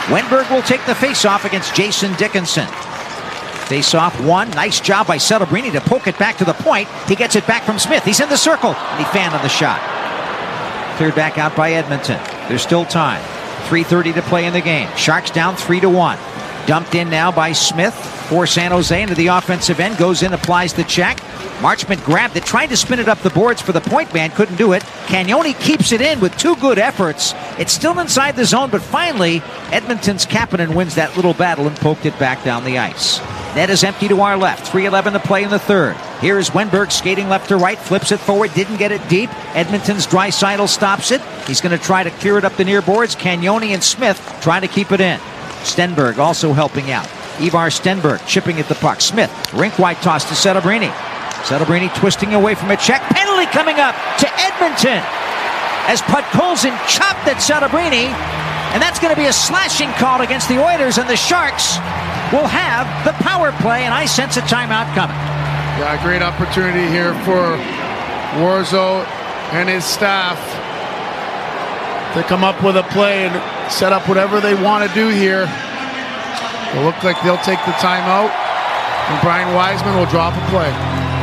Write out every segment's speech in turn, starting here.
Wenberg will take the faceoff against Jason Dickinson. Face-off one. Nice job by Celebrini to poke it back to the point. He gets it back from Smith. He's in the circle, and he fanned on the shot. Cleared back out by Edmonton. There's still time. 3:30 to play in the game. Sharks down 3-1. Dumped in now by Smith for San Jose into the offensive end. Goes in, applies the check. Marchment grabbed it, tried to spin it up the boards for the point man. Couldn't do it. Cagnoni keeps it in with two good efforts. It's still inside the zone, but finally, Edmonton's Kapanen wins that little battle and poked it back down the ice. Net is empty to our left. 3:11 to play in the third. Here is Wenberg skating left to right. Flips it forward. Didn't get it deep. Edmonton's Draisaitl stops it. He's going to try to clear it up the near boards. Cagnoni and Smith trying to keep it in. Stenberg also helping out. Ivar Stenberg chipping at the puck. Smith, rink-wide toss to Celebrini. Celebrini twisting away from a check. Penalty coming up to Edmonton as Podkolzin chopped at Celebrini. And that's going to be a slashing call against the Oilers, and the Sharks will have the power play, and I sense a timeout coming. Yeah, great opportunity here for Warzo and his staff to come up with a play and set up whatever they want to do here. It looks like they'll take the timeout, and Brian Wiseman will drop a play.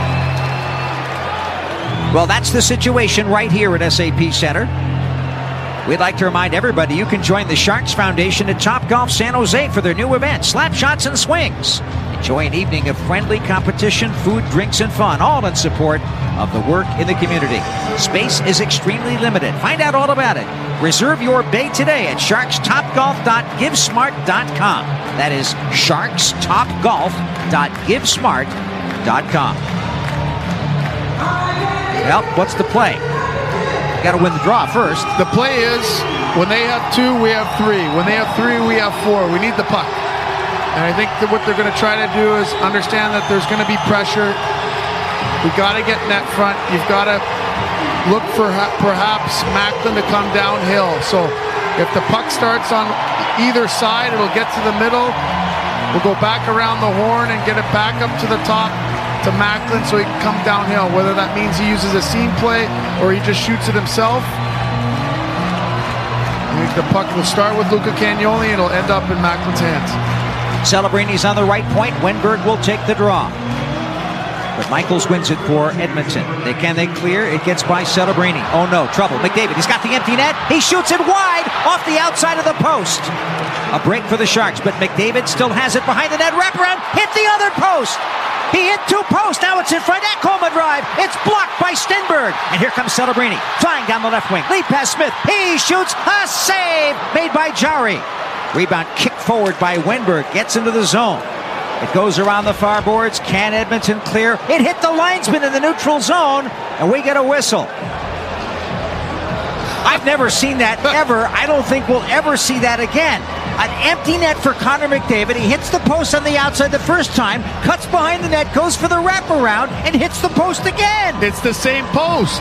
Well, that's the situation right here at SAP Center. We'd like to remind everybody you can join the Sharks Foundation at Topgolf San Jose for their new event, Slap Shots and Swings. Enjoy an evening of friendly competition, food, drinks, and fun, all in support of the work in the community. Space is extremely limited. Find out all about it. Reserve your bay today at sharkstopgolf.givesmart.com. That is sharkstopgolf.givesmart.com. Well, what's the play? Got to win the draw first. The play is, when they have two, we have three. When they have three, we have four. We need the puck. And I think that what they're going to try to do is understand that there's going to be pressure. We've got to get net front. You've got to look for perhaps Macklin to come downhill. So if the puck starts on either side, it'll get to the middle. We'll go back around the horn and get it back up to the top to Macklin so he can come downhill. Whether that means he uses a seam play or he just shoots it himself. I think the puck will start with Luca Cagnoni and it'll end up in Macklin's hands. Celebrini's on the right point. Wenberg will take the draw. But Michaels wins it for Edmonton. Can they clear? It gets by Celebrini. Oh no, trouble. McDavid, he's got the empty net. He shoots it wide off the outside of the post. A break for the Sharks, but McDavid still has it behind the net. Wraparound, hit the other post. He hit two posts. Now it's in front. Ekholm drive. It's blocked by Stenberg. And here comes Celebrini. Flying down the left wing. Lead pass Smith. He shoots. A save made by Jarry. Rebound kicked forward by Wenberg. Gets into the zone. It goes around the far boards. Can Edmonton clear? It hit the linesman in the neutral zone. And we get a whistle. I've never seen that ever. I don't think we'll ever see that again. An empty net for Connor McDavid. He hits the post on the outside the first time, cuts behind the net, goes for the wraparound, and hits the post again. It's the same post.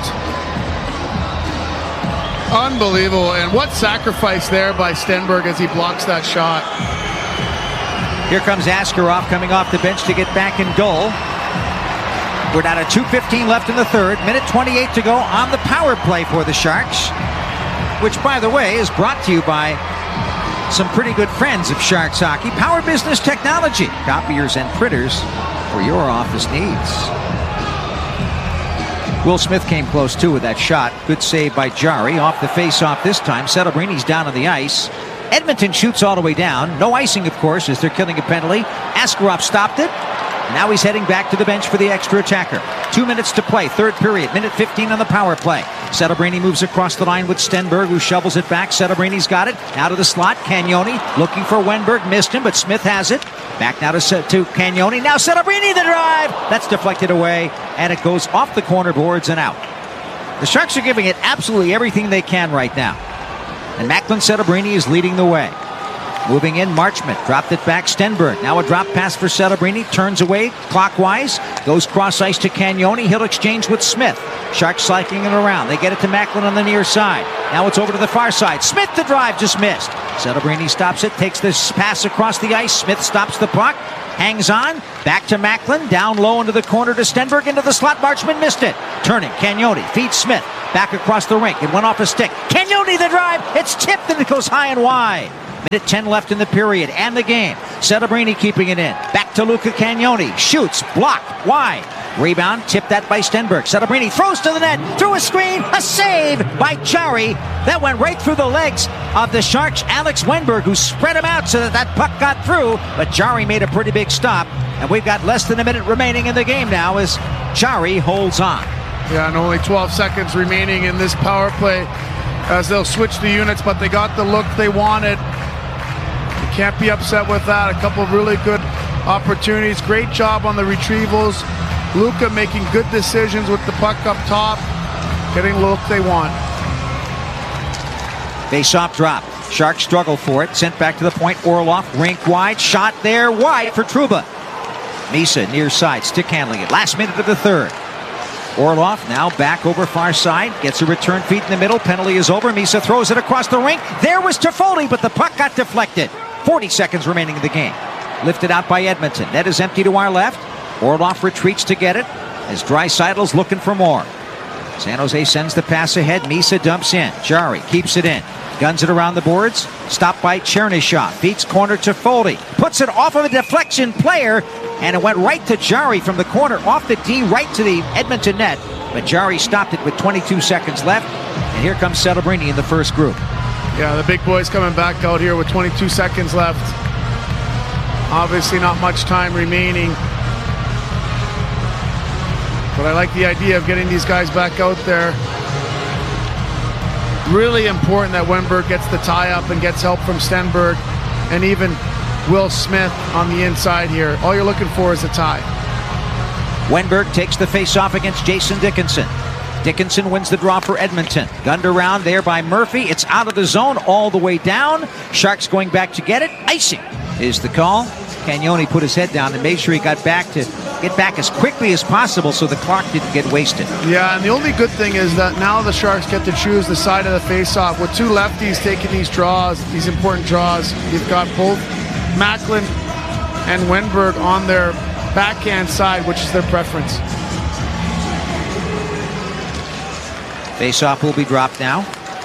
Unbelievable. And what sacrifice there by Stenberg as he blocks that shot. Here comes Askarov coming off the bench to get back in goal. We're down to 2:15 left in the third. Minute 28 to go on the power play for the Sharks, which, by the way, is brought to you by some pretty good friends of Sharks Hockey. Power Business Technology. Copiers and printers for your office needs. Will Smith came close, too, with that shot. Good save by Jarry. Off the face-off this time. Celebrini's down on the ice. Edmonton shoots all the way down. No icing, of course, as they're killing a penalty. Askarov stopped it. Now he's heading back to the bench for the extra attacker. 2 minutes to play, third period. Minute 15 on the power play. Celebrini moves across the line with Stenberg, who shovels it back. Celebrini's got it. Out of the slot. Cagnoni looking for Wenberg. Missed him, but Smith has it. Back now to Cagnoni. Now Celebrini, the drive. That's deflected away, and it goes off the corner boards and out. The Sharks are giving it absolutely everything they can right now. And Macklin Celebrini is leading the way. Moving in, Marchment dropped it back. Stenberg. Now a drop pass for Celebrini. Turns away clockwise. Goes cross ice to Cagnoni. He'll exchange with Smith. Sharks cycling it around. They get it to Macklin on the near side. Now it's over to the far side. Smith to drive. Just missed. Celebrini stops it. Takes this pass across the ice. Smith stops the puck. Hangs on. Back to Macklin. Down low into the corner to Stenberg. Into the slot. Marchment missed it. Turning. Cagnoni feeds Smith. Back across the rink. It went off a stick. Cagnoni the drive. It's tipped and it goes high and wide. Minute 10 left in the period and the game. Celebrini keeping it in. Back to Luca Cagnoni. Shoots. Blocked. Wide. Rebound. Tipped that by Stenberg. Celebrini throws to the net. Through a screen. A save by Jarry. That went right through the legs of the Sharks' Alex Wennberg, who spread him out so that puck got through. But Jarry made a pretty big stop. And we've got less than a minute remaining in the game now as Jarry holds on. Yeah, and only 12 seconds remaining in this power play as they'll switch the units, but they got the look they wanted. You can't be upset with that. A couple of really good opportunities. Great job on the retrievals. Luca making good decisions with the puck up top, getting the look they want. Face-off drop. Sharks struggle for it. Sent back to the point. Orlov, rink wide. Shot there wide for Trouba. Misa near side. Stick handling it. Last minute of the third. Orlov now back over far side. Gets a return feed in the middle. Penalty is over. Misa throws it across the rink. There was Toffoli, but the puck got deflected. 40 seconds remaining in the game. Lifted out by Edmonton. Net is empty to our left. Orlov retreats to get it as Draisaitl's looking for more. San Jose sends the pass ahead. Misa dumps in. Jarry keeps it in. Guns it around the boards. Stopped by Chernishaw. Feeds corner to Foley. Puts it off of a deflection player. And it went right to Jarry from the corner, off the D, right to the Edmonton net. But Jarry stopped it with 22 seconds left. And here comes Celebrini in the first group. Yeah, the big boys coming back out here with 22 seconds left. Obviously not much time remaining. But I like the idea of getting these guys back out there. Really important that Wennberg gets the tie-up and gets help from Stenberg. And even Will Smith on the inside here. All you're looking for is a tie. Wennberg takes the face-off against Jason Dickinson. Dickinson wins the draw for Edmonton. Gunned around there by Murphy. It's out of the zone all the way down. Sharks going back to get it. Icing is the call. Cagnoni put his head down and made sure he got back to get back as quickly as possible so the clock didn't get wasted. Yeah, and the only good thing is that now the Sharks get to choose the side of the face-off. With two lefties taking these draws, these important draws, you've got both Macklin and Wennberg on their backhand side, which is their preference. Face-off will be dropped now.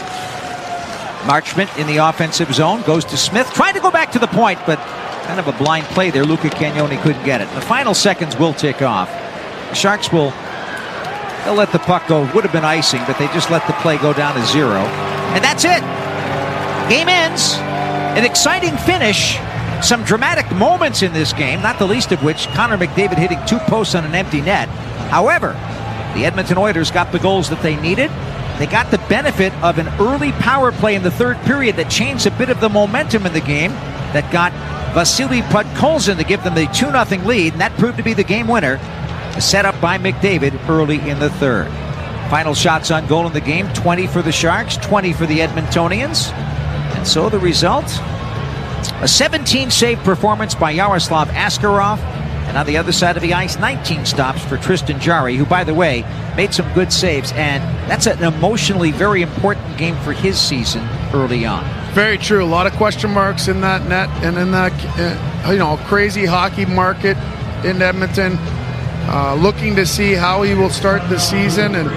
Marchment in the offensive zone goes to Smith, trying to go back to the point, but kind of a blind play there. Luca Cagnoni couldn't get it. The final seconds will tick off. The Sharks they'll let the puck go. Would have been icing, but they just let the play go down to 0. And that's it. Game ends. An exciting finish. Some dramatic moments in this game, not the least of which Connor McDavid hitting 2 posts on an empty net. However, the Edmonton Oilers got the goals that they needed. They got the benefit of an early power play in the third period that changed a bit of the momentum in the game that got Vasily Podkolzin to give them the 2-0 lead, and that proved to be the game winner, set up by McDavid early in the third. Final shots on goal in the game, 20 for the Sharks, 20 for the Edmontonians. And so the result, a 17-save performance by Yaroslav Askarov, and on the other side of the ice, 19 stops for Tristan Jarry, who, by the way, made some good saves, and that's an emotionally very important game for his season early on. Very true. A lot of question marks in that net and in that crazy hockey market in Edmonton. Looking to see how he will start the season, and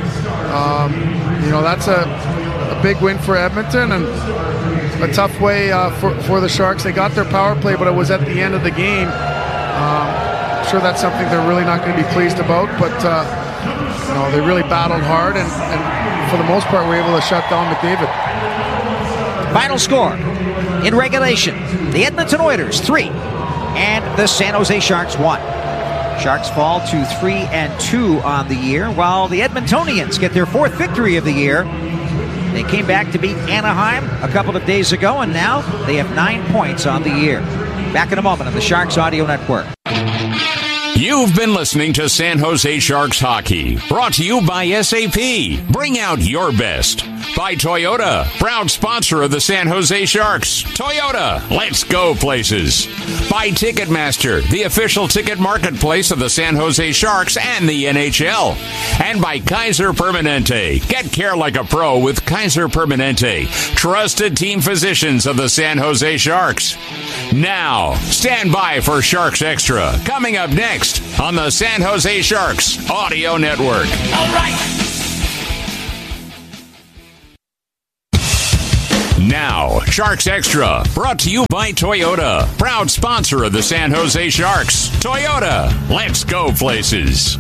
that's a big win for Edmonton and a tough way for the Sharks. They got their power play, but it was at the end of the game. I'm sure that's something they're really not going to be pleased about, but they really battled hard, and for the most part were able to shut down McDavid. Final score in regulation, the Edmonton Oilers 3 and the San Jose Sharks 1. Sharks fall to 3-2 on the year, while the Edmontonians get their 4th victory of the year. They came back to beat Anaheim a couple of days ago, and now they have 9 points on the year. Back in a moment on the Sharks Audio Network. You've been listening to San Jose Sharks Hockey, brought to you by SAP. Bring out your best. By Toyota, proud sponsor of the San Jose Sharks. Toyota, let's go places. By Ticketmaster, the official ticket marketplace of the San Jose Sharks and the NHL. And by Kaiser Permanente. Get care like a pro with Kaiser Permanente, trusted team physicians of the San Jose Sharks. Now, stand by for Sharks Extra, coming up next on the San Jose Sharks Audio Network. All right. Now, Sharks Extra, brought to you by Toyota, proud sponsor of the San Jose Sharks. Toyota, let's go places.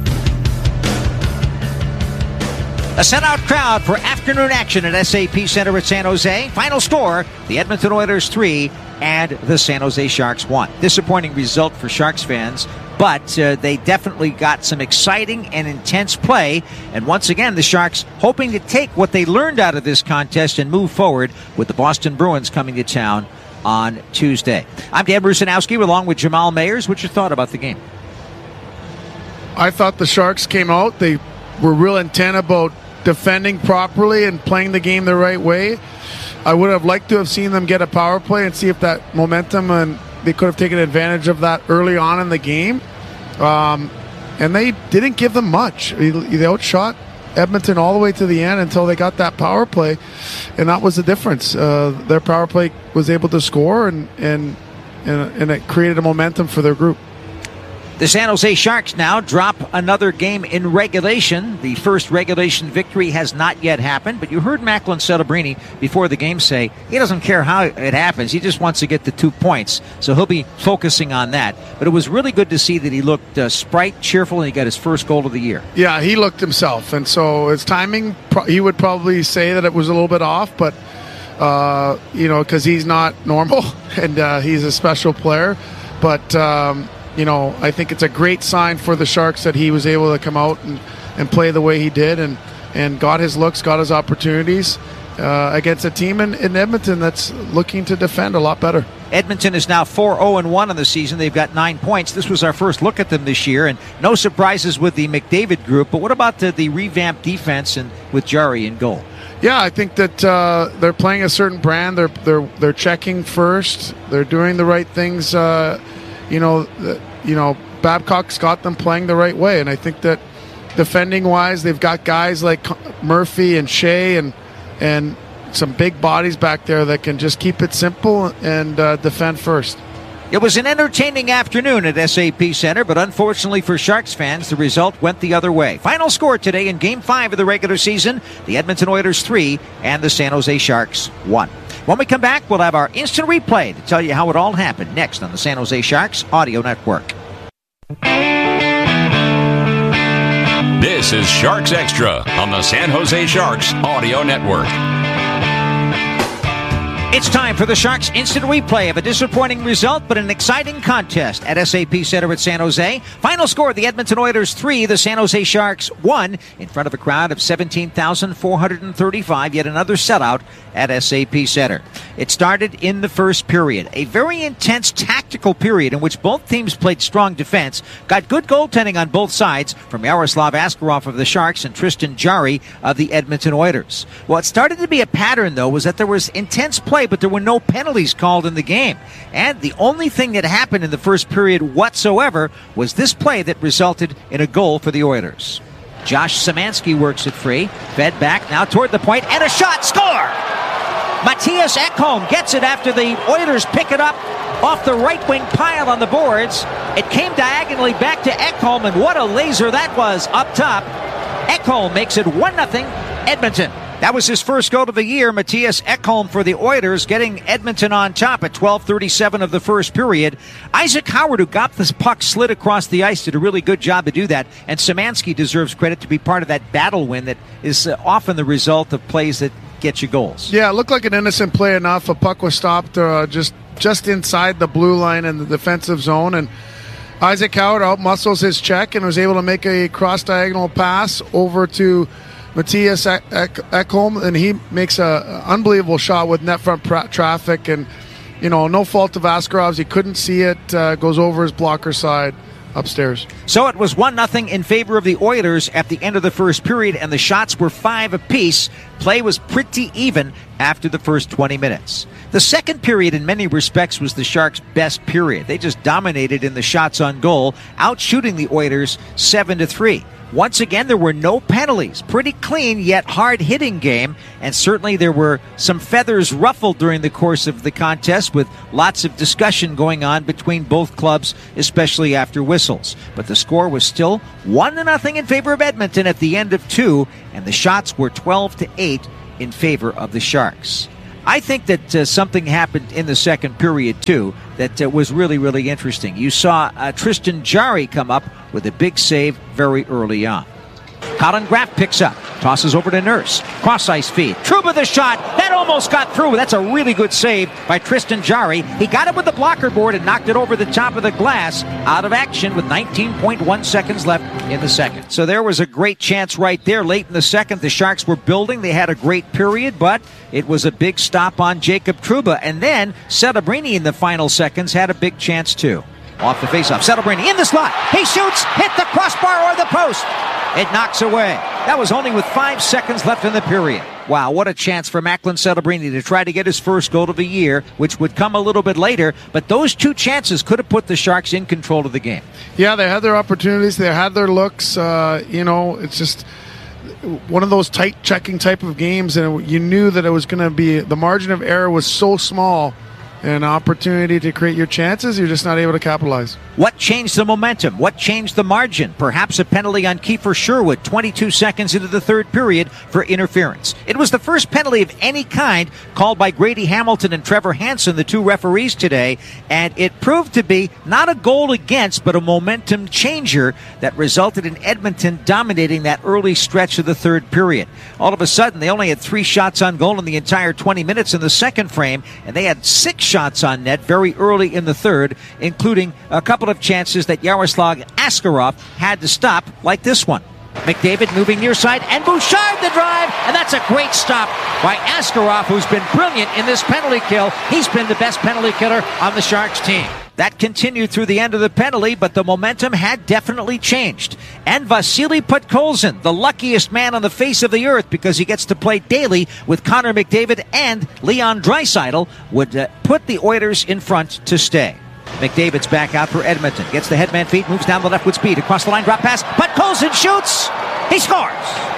A set-out crowd for afternoon action at SAP Center at San Jose. Final score, the Edmonton Oilers 3 and the San Jose Sharks 1. Disappointing result for Sharks fans, but they definitely got some exciting and intense play. And once again, the Sharks hoping to take what they learned out of this contest and move forward with the Boston Bruins coming to town on Tuesday. I'm Dan Rusanowski along with Jamal Mayers. What's your thought about the game? I thought the Sharks came out. They were real intent about defending properly and playing the game the right way. I would have liked to have seen them get a power play and see if that momentum, and they could have taken advantage of that early on in the game. And they didn't give them much. They outshot Edmonton all the way to the end until they got that power play, and that was the difference. Their power play was able to score, and it created a momentum for their group. The San Jose Sharks now drop another game in regulation. The first regulation victory has not yet happened, but you heard Macklin Celebrini before the game say he doesn't care how it happens. He just wants to get the 2 points, so he'll be focusing on that. But it was really good to see that he looked sprite, cheerful, and he got his first goal of the year. Yeah, he looked himself, and so his timing, he would probably say that it was a little bit off, but because he's not normal and he's a special player. But I think it's a great sign for the Sharks that he was able to come out and play the way he did and got his looks, got his opportunities against a team in Edmonton that's looking to defend a lot better. Edmonton is now 4-0-1 on the season. They've got 9 points. This was our first look at them this year, and no surprises with the McDavid group. But what about the revamped defense and with Jarry in goal? Yeah, I think that they're playing a certain brand. They're checking first. They're doing the right things. Babcock's got them playing the right way, and I think that defending-wise, they've got guys like Murphy and Shea and some big bodies back there that can just keep it simple and defend first. It was an entertaining afternoon at SAP Center, but unfortunately for Sharks fans, the result went the other way. Final score today in Game 5 of the regular season, the Edmonton Oilers 3 and the San Jose Sharks 1. When we come back, we'll have our instant replay to tell you how it all happened next on the San Jose Sharks Audio Network. This is Sharks Extra on the San Jose Sharks Audio Network. It's time for the Sharks instant replay of a disappointing result, but an exciting contest at SAP Center at San Jose. Final score, the Edmonton Oilers 3, the San Jose Sharks 1, in front of a crowd of 17,435, yet another sellout at SAP Center. It started in the first period, a very intense tactical period in which both teams played strong defense, got good goaltending on both sides from Yaroslav Askarov of the Sharks and Tristan Jarry of the Edmonton Oilers. What started to be a pattern, though, was that there was intense play, but there were no penalties called in the game. And the only thing that happened in the first period whatsoever was this play that resulted in a goal for the Oilers. Josh Szymanski works it free, fed back now toward the point, and a shot, score! Matthias Ekholm gets it after the Oilers pick it up off the right wing pile on the boards. It came diagonally back to Ekholm, and what a laser that was up top. Ekholm makes it 1-0 Edmonton. That was his first goal of the year, Matthias Ekholm for the Oilers, getting Edmonton on top at 12:37 of the first period. Isaac Howard, who got this puck slid across the ice, did a really good job to do that, and Szymanski deserves credit to be part of that battle win that is often the result of plays that get you goals. Yeah, it looked like an innocent play enough. A puck was stopped just inside the blue line in the defensive zone, and Isaac Howard outmuscles his check and was able to make a cross-diagonal pass over to Matthias Ekholm, and he makes an unbelievable shot with net front traffic, and no fault of Askarov's. He couldn't see it, goes over his blocker side upstairs. So it was 1-0 in favor of the Oilers at the end of the first period, and the shots were 5 apiece. Play was pretty even after the first 20 minutes. The second period, in many respects, was the Sharks' best period. They just dominated in the shots on goal, outshooting the Oilers 7-3. Once again, there were no penalties. Pretty clean, yet hard-hitting game. And certainly there were some feathers ruffled during the course of the contest, with lots of discussion going on between both clubs, especially after whistles. But the score was still 1-0 in favor of Edmonton at the end of 2, and the shots were 12-8 in favor of the Sharks. I think that something happened in the second period, too, that was really, really interesting. You saw Tristan Jarry come up with a big save very early on. Colin Graff picks up, tosses over to Nurse. Cross-ice feed. Trouba the shot. That almost got through. That's a really good save by Tristan Jarry. He got it with the blocker board and knocked it over the top of the glass. Out of action with 19.1 seconds left in the second. So there was a great chance right there late in the second. The Sharks were building. They had a great period, but it was a big stop on Jacob Trouba. And then Celebrini in the final seconds had a big chance too. Off the faceoff, Celebrini in the slot. He shoots, hit the crossbar or the post. It knocks away. That was only with 5 seconds left in the period. Wow, what a chance for Macklin Celebrini to try to get his first goal of the year, which would come a little bit later. But those two chances could have put the Sharks in control of the game. Yeah, they had their opportunities. They had their looks. It's just one of those tight checking type of games, and you knew that it was going to be, the margin of error was so small. An opportunity to create your chances, you're just not able to capitalize. What changed the momentum? What changed the margin? Perhaps a penalty on Kiefer Sherwood 22 seconds into the third period for interference. It was the first penalty of any kind called by Grady Hamilton and Trevor Hansen, the two referees today, and it proved to be not a goal against, but a momentum changer that resulted in Edmonton dominating that early stretch of the third period. All of a sudden, they only had 3 shots on goal in the entire 20 minutes in the second frame, and they had 6 shots on net very early in the third, including a couple of chances that Yaroslav Askarov had to stop, like this one. McDavid moving near side, and Bouchard the drive, and that's a great stop by Askarov, who's been brilliant in this penalty kill. He's been the best penalty killer on the Sharks team. That continued through the end of the penalty, but the momentum had definitely changed. And Vasily Podkolzin, the luckiest man on the face of the earth because he gets to play daily with Connor McDavid and Leon Draisaitl, would put the Oilers in front to stay. McDavid's back out for Edmonton. Gets the headman feed, moves down the left with speed. Across the line, drop pass. Podkolzin shoots. He scores.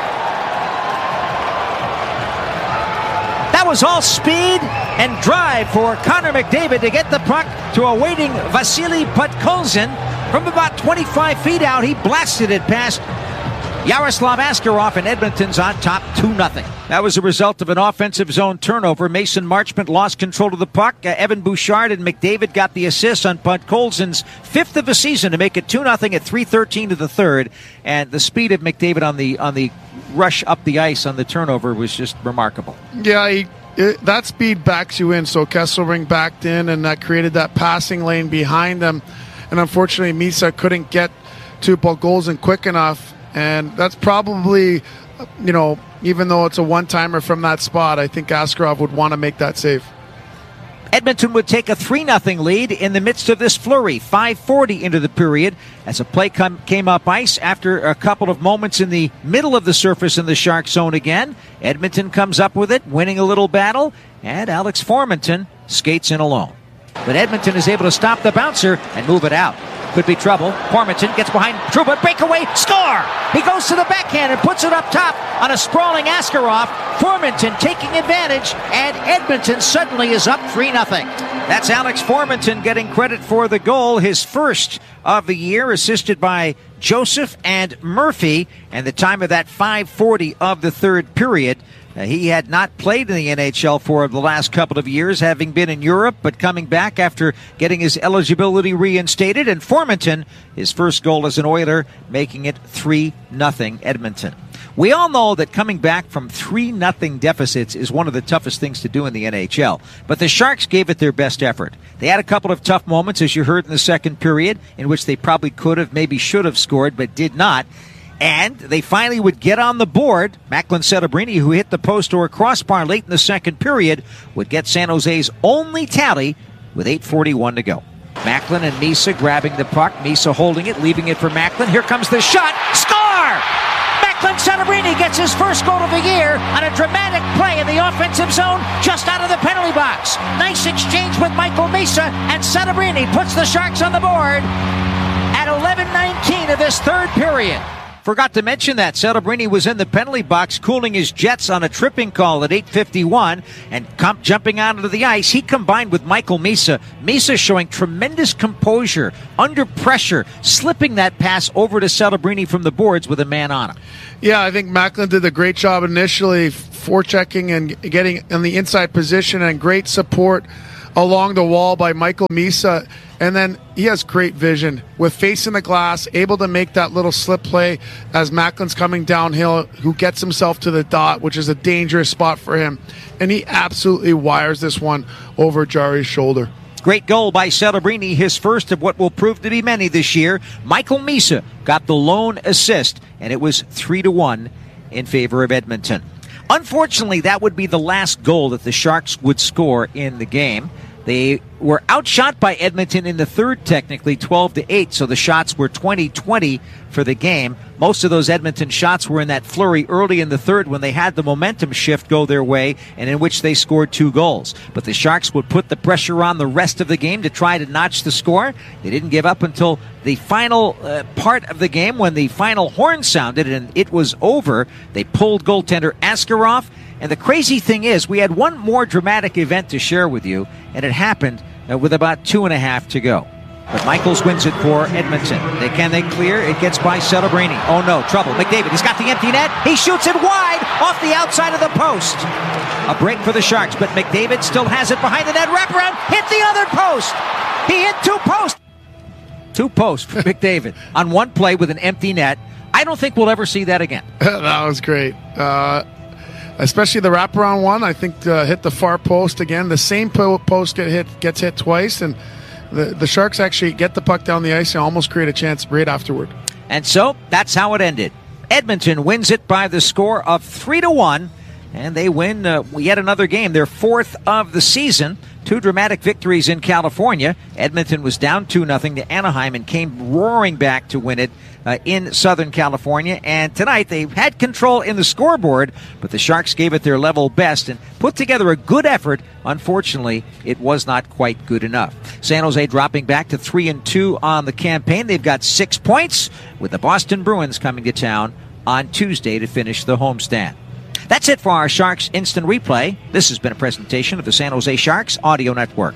That was all speed and drive for Connor McDavid to get the puck to a waiting Vasily Podkolzin. From about 25 feet out, he blasted it past Yaroslav Askarov, and Edmonton's on top 2-0. That was a result of an offensive zone turnover. Mason Marchment lost control of the puck. Evan Bouchard and McDavid got the assist on Podkolzin's 5th of the season to make it 2-0 at 3:13 to the third. And the speed of McDavid on the rush up the ice on the turnover was just remarkable. Yeah, that speed backs you in. So Kesselring backed in, and that created that passing lane behind them. And unfortunately, Misa couldn't get to Podkolzin quick enough. And that's probably, even though it's a one-timer from that spot, I think Askarov would want to make that save. Edmonton would take a 3-0 lead in the midst of this flurry, 5:40 into the period, as a play came up ice after a couple of moments in the middle of the surface in the Shark zone again. Edmonton comes up with it, winning a little battle, and Alex Formenton skates in alone. But Edmonton is able to stop the bouncer and move it out. Could be trouble. Formenton gets behind Trouba, breakaway, score! He goes to the backhand and puts it up top on a sprawling Askarov. Formenton taking advantage, and Edmonton suddenly is up 3-0. That's Alex Formenton getting credit for the goal, his first of the year, assisted by Joseph and Murphy, and the time of that 5:40 of the third period. He had not played in the NHL for the last couple of years, having been in Europe, but coming back after getting his eligibility reinstated. And Formenton, his first goal as an Oiler, making it 3-0 Edmonton. We all know that coming back from 3-0 deficits is one of the toughest things to do in the NHL. But the Sharks gave it their best effort. They had a couple of tough moments, as you heard in the second period, in which they probably could have, maybe should have scored, but did not. And they finally would get on the board. Macklin Celebrini, who hit the post or crossbar late in the second period, would get San Jose's only tally with 8:41 to go. Macklin and Misa grabbing the puck. Misa holding it, leaving it for Macklin. Here comes the shot. Score! Macklin Celebrini gets his first goal of the year on a dramatic play in the offensive zone just out of the penalty box. Nice exchange with Michael Misa, and Celebrini puts the Sharks on the board at 11:19 of this third period. Forgot to mention that Celebrini was in the penalty box cooling his jets on a tripping call at 8:51, and jumping onto the ice, he combined with Michael Misa. Misa showing tremendous composure under pressure, slipping that pass over to Celebrini from the boards with a man on him. Yeah, I think Macklin did a great job initially forechecking and getting in the inside position, and great support along the wall by Michael Misa. And then he has great vision with facing the glass, able to make that little slip play as Macklin's coming downhill, who gets himself to the dot, which is a dangerous spot for him. And he absolutely wires this one over Jari's shoulder. Great goal by Celebrini, his first of what will prove to be many this year. Michael Misa got the lone assist, and it was 3-1 in favor of Edmonton. Unfortunately, that would be the last goal that the Sharks would score in the game. They were outshot by Edmonton in the third, technically 12-8, so the shots were 20-20 for the game. Most of those Edmonton shots were in that flurry early in the third when they had the momentum shift go their way, and in which they scored 2 goals. But the Sharks would put the pressure on the rest of the game to try to notch the score. They didn't give up until the final part of the game when the final horn sounded and it was over. They pulled goaltender Askarov. And the crazy thing is, we had one more dramatic event to share with you, and it happened with about 2.5 to go. But Michaels wins it for Edmonton. Can they clear? It gets by Celebrini. Oh no, trouble. McDavid, he's got the empty net. He shoots it wide off the outside of the post. A break for the Sharks, but McDavid still has it behind the net. Wraparound, hit the other post. He hit 2 posts. 2 posts for McDavid on one play with an empty net. I don't think we'll ever see that again. That was great. Especially the wraparound one, I think hit the far post again. The same post gets hit twice, and the Sharks actually get the puck down the ice and almost create a chance right afterward. And so that's how it ended. Edmonton wins it by the score of 3-1, and they win yet another game, their 4th of the season. 2 dramatic victories in California. Edmonton was down 2-0 to Anaheim and came roaring back to win it in Southern California. And tonight they had control in the scoreboard, but the Sharks gave it their level best and put together a good effort. Unfortunately, it was not quite good enough. San Jose dropping back to 3-2 on the campaign. They've got 6 points, with the Boston Bruins coming to town on Tuesday to finish the homestand. That's it for our Sharks Instant Replay. This has been a presentation of the San Jose Sharks Audio Network.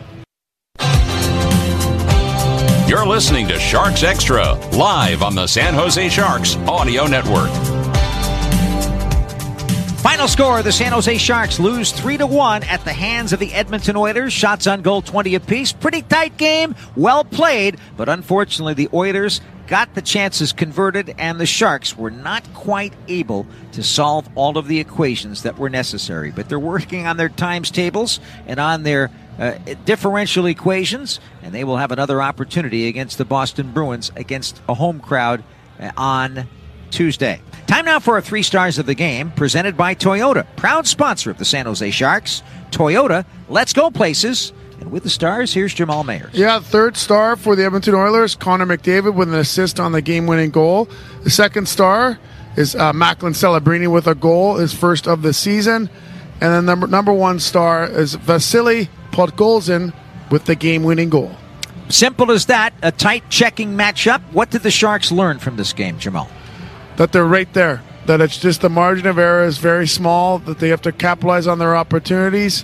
You're listening to Sharks Extra, live on the San Jose Sharks Audio Network. Final score, the San Jose Sharks lose 3-1 at the hands of the Edmonton Oilers. Shots on goal 20 apiece. Pretty tight game, well played, but unfortunately the Oilers got the chances converted, and the Sharks were not quite able to solve all of the equations that were necessary. But they're working on their times tables and on their differential equations, and they will have another opportunity against the Boston Bruins against a home crowd on Tuesday. Time now for our 3 stars of the game, presented by Toyota, proud sponsor of the San Jose Sharks. Toyota, let's go places. And with the stars, here's Jamal Mayers. Yeah, 3rd star for the Edmonton Oilers, Connor McDavid with an assist on the game-winning goal. The 2nd star is Macklin Celebrini with a goal, his first of the season. And then number 1 star is Vasily Podkolzin with the game-winning goal. Simple as that, a tight checking matchup. What did the Sharks learn from this game, Jamal? That they're right there, that it's just the margin of error is very small, that they have to capitalize on their opportunities,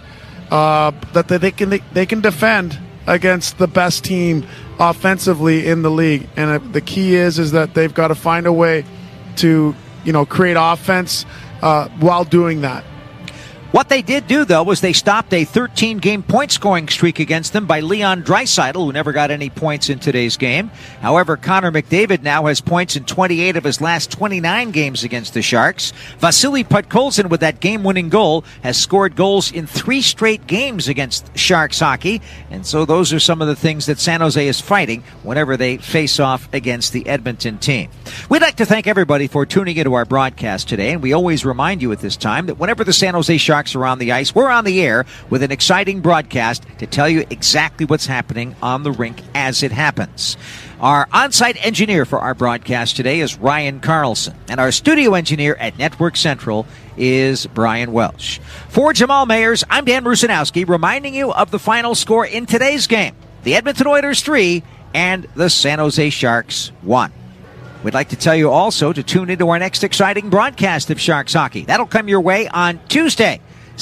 that they can defend against the best team offensively in the league. And the key is that they've got to find a way to create offense while doing that. What they did do, though, was they stopped a 13-game point-scoring streak against them by Leon Draisaitl, who never got any points in today's game. However, Connor McDavid now has points in 28 of his last 29 games against the Sharks. Vasily Podkolzin, with that game-winning goal, has scored goals in 3 straight games against Sharks hockey. And so those are some of the things that San Jose is fighting whenever they face off against the Edmonton team. We'd like to thank everybody for tuning into our broadcast today, and we always remind you at this time that whenever the San Jose Sharks are on the ice, we're on the air with an exciting broadcast to tell you exactly what's happening on the rink as it happens. Our on-site engineer for our broadcast today is Ryan Carlson, and our studio engineer at Network Central is Brian Welsh. For Jamal Mayers, I'm Dan Rusanowski, reminding you of the final score in today's game. The Edmonton Oilers 3 and the San Jose Sharks 1. We'd like to tell you also to tune into our next exciting broadcast of Sharks hockey. That'll come your way on Tuesday,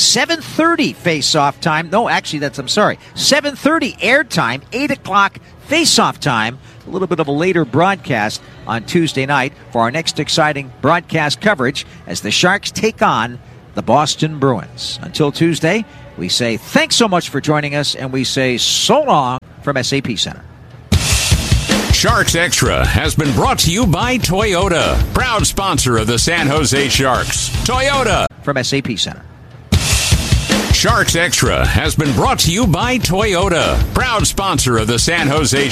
7:30 face-off time. No, actually, 7:30 air time, 8 o'clock face-off time. A little bit of a later broadcast on Tuesday night for our next exciting broadcast coverage as the Sharks take on the Boston Bruins. Until Tuesday, we say thanks so much for joining us, and we say so long from SAP Center. Sharks Extra has been brought to you by Toyota, proud sponsor of the San Jose Sharks. Toyota. From SAP Center. Sharks Extra has been brought to you by Toyota, proud sponsor of the San Jose